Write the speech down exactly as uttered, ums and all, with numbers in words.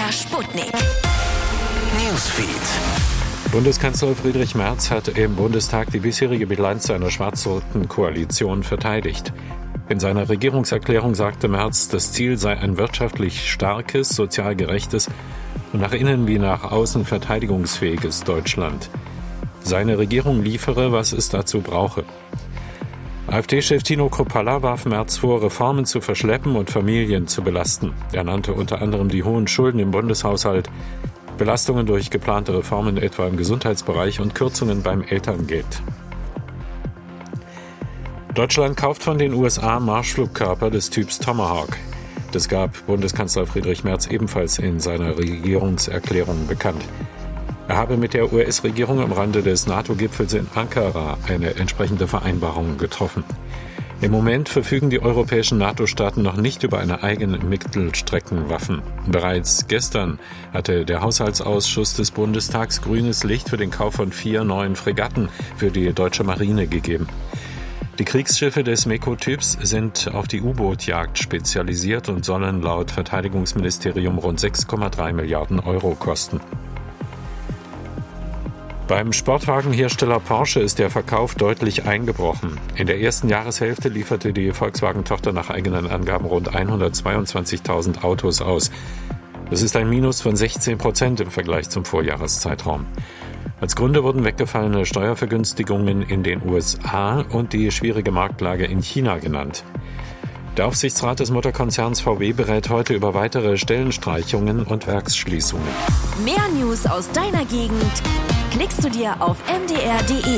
MDR Sputnik. Newsfeed. Bundeskanzler Friedrich Merz hat im Bundestag die bisherige Bilanz einer schwarz-roten Koalition verteidigt. In seiner Regierungserklärung sagte Merz, das Ziel sei ein wirtschaftlich starkes, sozial gerechtes und nach innen wie nach außen verteidigungsfähiges Deutschland. Seine Regierung liefere, was es dazu brauche. AfD-Chef Tino Kruppalla warf Merz vor, Reformen zu verschleppen und Familien zu belasten. Er nannte unter anderem die hohen Schulden im Bundeshaushalt, Belastungen durch geplante Reformen etwa im Gesundheitsbereich und Kürzungen beim Elterngeld. Deutschland kauft von den U S A Marschflugkörper des Typs Tomahawk. Das gab Bundeskanzler Friedrich Merz ebenfalls in seiner Regierungserklärung bekannt. Er habe mit der U S-Regierung am Rande des NATO-Gipfels in Ankara eine entsprechende Vereinbarung getroffen. Im Moment verfügen die europäischen NATO-Staaten noch nicht über eine eigene Mittelstreckenwaffen. Bereits gestern hatte der Haushaltsausschuss des Bundestags grünes Licht für den Kauf von vier neuen Fregatten für die deutsche Marine gegeben. Die Kriegsschiffe des MEKO-Typs sind auf die U-Boot-Jagd spezialisiert und sollen laut Verteidigungsministerium rund sechs Komma drei Milliarden Euro kosten. Beim Sportwagenhersteller Porsche ist der Verkauf deutlich eingebrochen. In der ersten Jahreshälfte lieferte die Volkswagen-Tochter nach eigenen Angaben rund hundertzweiundzwanzigtausend Autos aus. Das ist ein Minus von sechzehn Prozent im Vergleich zum Vorjahreszeitraum. Als Gründe wurden weggefallene Steuervergünstigungen in den U S A und die schwierige Marktlage in China genannt. Der Aufsichtsrat des Mutterkonzerns V W berät heute über weitere Stellenstreichungen und Werksschließungen. Mehr News aus deiner Gegend klickst du dir auf m d r punkt d e.